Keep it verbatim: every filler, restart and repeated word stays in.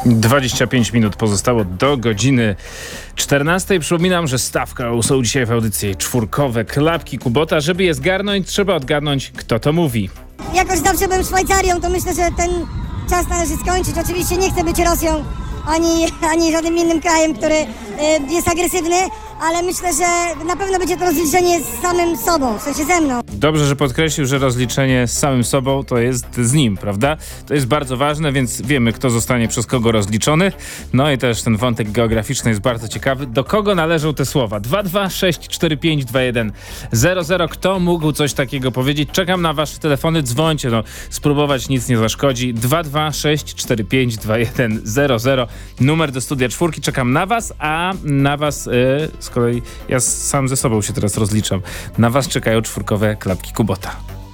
dwadzieścia pięć minut pozostało do godziny czternastej. Przypominam, że stawka są dzisiaj w audycji czwórkowe klapki Kubota. Żeby je zgarnąć, trzeba odgadnąć, kto to mówi. Jakoś zawsze byłem Szwajcarią, to myślę, że ten czas należy skończyć. Oczywiście nie chcę być Rosją, ani, ani żadnym innym krajem, który y, jest agresywny, ale myślę, że na pewno będzie to rozliczenie z samym sobą, w sensie ze mną. Dobrze, że podkreślił, że rozliczenie z samym sobą to jest z nim, prawda? To jest bardzo ważne, więc wiemy, kto zostanie przez kogo rozliczony. No i też ten wątek geograficzny jest bardzo ciekawy. Do kogo należą te słowa? dwa dwa sześć cztery pięć dwa jeden zero zero. Kto mógł coś takiego powiedzieć? Czekam na wasze telefony, dzwońcie, no spróbować nic nie zaszkodzi. dwa dwa sześć cztery pięć dwa jeden zero zero. Numer do studia czwórki. Czekam na was, a na was... Yy, z kolei ja sam ze sobą się teraz rozliczam. Na was czekają czwórkowe klapki Kubota.